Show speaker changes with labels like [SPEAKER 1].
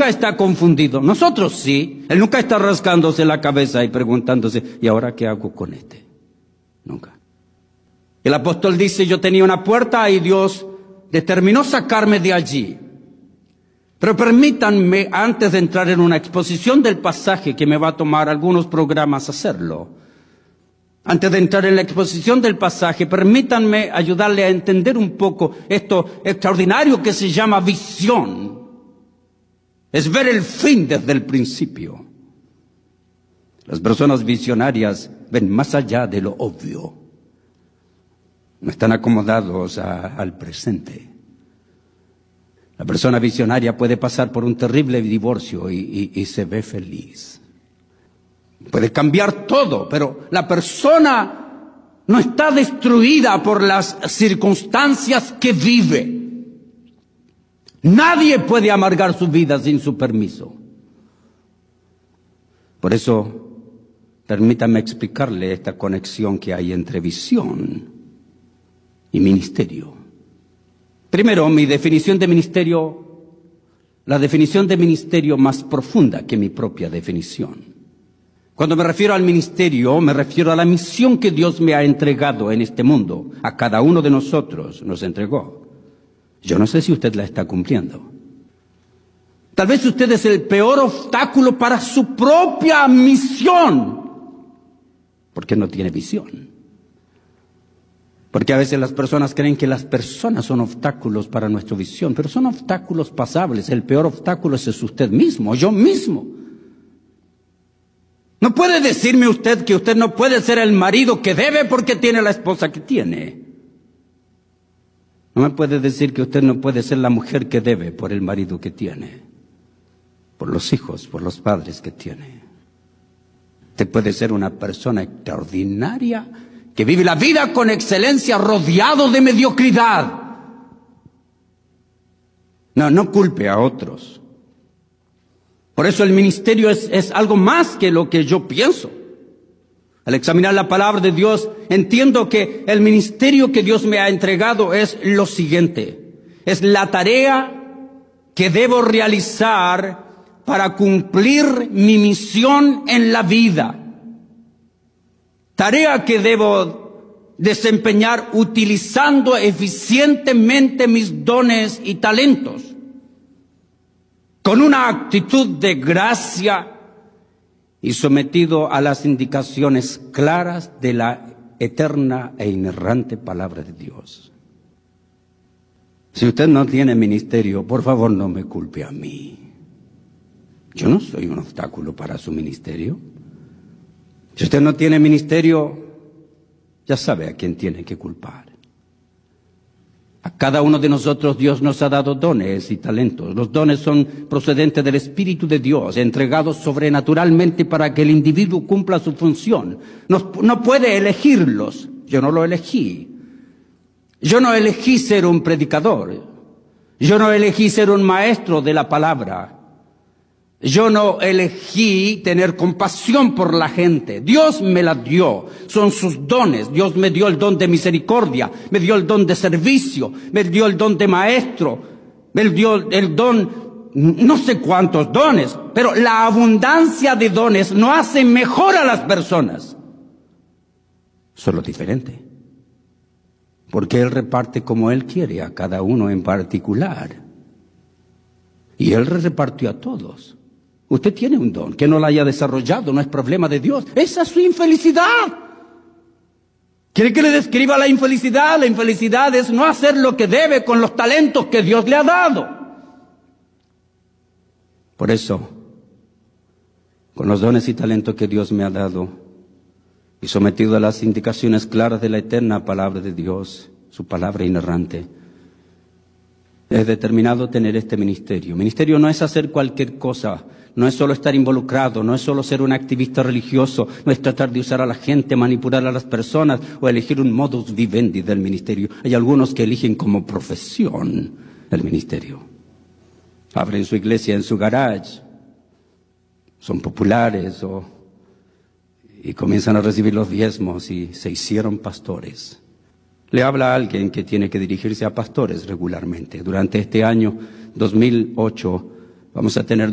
[SPEAKER 1] nunca está confundido. Nosotros sí. Él nunca está rascándose la cabeza y preguntándose, ¿y ahora qué hago con este? Nunca. El apóstol dice, yo tenía una puerta y Dios determinó sacarme de allí. Pero permítanme, antes de entrar en una exposición del pasaje, que me va a tomar algunos programas hacerlo, antes de entrar en la exposición del pasaje, permítanme ayudarle a entender un poco esto extraordinario que se llama visión. Es ver el fin desde el principio. Las personas visionarias ven más allá de lo obvio. No están acomodados al presente. La persona visionaria puede pasar por un terrible divorcio y se ve feliz. Puede cambiar todo, pero la persona no está destruida por las circunstancias que vive. Nadie puede amargar su vida sin su permiso. Por eso, permítame explicarle esta conexión que hay entre visión y ministerio. Primero, mi definición de ministerio, la definición de ministerio más profunda que mi propia definición. Cuando me refiero al ministerio, me refiero a la misión que Dios me ha entregado en este mundo. A cada uno de nosotros nos entregó. Yo no sé si usted la está cumpliendo. Tal vez usted es el peor obstáculo para su propia misión, porque no tiene visión. Porque a veces las personas creen que las personas son obstáculos para nuestra visión, pero son obstáculos pasables. El peor obstáculo es usted mismo, yo mismo. No puede decirme usted que usted no puede ser el marido que debe porque tiene la esposa que tiene. No me puede decir que usted no puede ser la mujer que debe por el marido que tiene, por los hijos, por los padres que tiene. Usted puede ser una persona extraordinaria que vive la vida con excelencia rodeado de mediocridad. No culpe a otros. Por eso el ministerio es algo más que lo que yo pienso. Al examinar la palabra de Dios, entiendo que el ministerio que Dios me ha entregado es lo siguiente. Es la tarea que debo realizar para cumplir mi misión en la vida. Tarea que debo desempeñar utilizando eficientemente mis dones y talentos, con una actitud de gracia y sometido a las indicaciones claras de la eterna e inerrante palabra de Dios. Si usted no tiene ministerio, por favor no me culpe a mí. Yo no soy un obstáculo para su ministerio. Si usted no tiene ministerio, ya sabe a quién tiene que culpar. A cada uno de nosotros Dios nos ha dado dones y talentos. Los dones son procedentes del Espíritu de Dios, entregados sobrenaturalmente para que el individuo cumpla su función. No puede elegirlos. Yo no lo elegí. Yo no elegí ser un predicador. Yo no elegí ser un maestro de la palabra. Yo no elegí tener compasión por la gente. Dios me la dio. Son sus dones. Dios me dio el don de misericordia. Me dio el don de servicio. Me dio el don de maestro. Me dio el don, no sé cuántos dones. Pero la abundancia de dones no hace mejor a las personas. Solo diferente. Porque Él reparte como Él quiere a cada uno en particular. Y Él repartió a todos. Usted tiene un don, que no lo haya desarrollado, no es problema de Dios. Esa es su infelicidad. ¿Quiere que le describa la infelicidad? La infelicidad es no hacer lo que debe con los talentos que Dios le ha dado. Por eso, con los dones y talentos que Dios me ha dado, y sometido a las indicaciones claras de la eterna palabra de Dios, su palabra inerrante, he determinado tener este ministerio. Ministerio no es hacer cualquier cosa, no es solo estar involucrado, no es solo ser un activista religioso, no es tratar de usar a la gente, manipular a las personas o elegir un modus vivendi del ministerio. Hay algunos que eligen como profesión el ministerio. Abren su iglesia en su garage, son populares y comienzan a recibir los diezmos y se hicieron pastores. Le habla a alguien que tiene que dirigirse a pastores regularmente. Durante este año 2008 vamos a tener